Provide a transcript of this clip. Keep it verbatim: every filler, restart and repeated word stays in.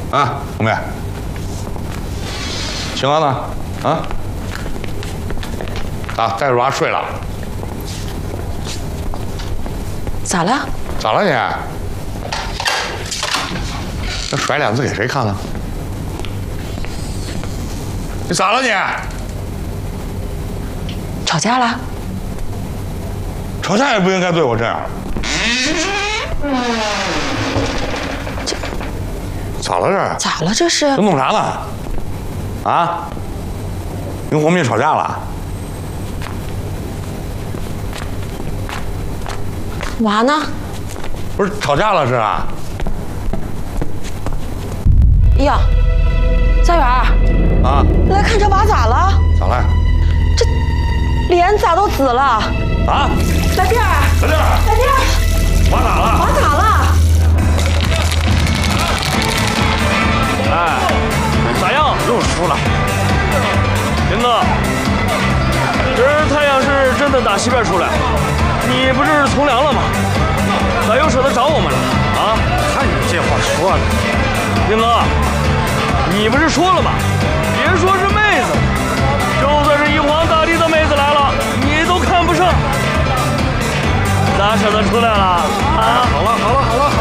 啊，红妹，青娥呢？啊？啊，带着娃睡了。 咋了？ 咋了你？这甩脸子给谁看了？你咋了你？ 吵架了？ 吵架也不应该对我这样。 这咋了这？ 咋了这是？ 这弄啥呢？啊？跟红妹吵架了？ 娃呢？ 不是吵架了是啊？ 哎呀，小远儿啊， 来看这娃咋了？ 咋了？ 这脸咋都紫了？ 啊！ 来弟儿， 来弟儿， 来弟儿， 娃咋了？ 娃咋了？ 哎，咋样？又输了。林哥，今儿太阳是真的打西边出来，你不是从良了吗？咋又舍得找我们了？啊？ 看你这话说的， 林哥，你不是说了吗？别说是妹子，就算是玉皇大帝的妹子来了，你都看不上，咋舍得出来了？啊？ 好了好了好了，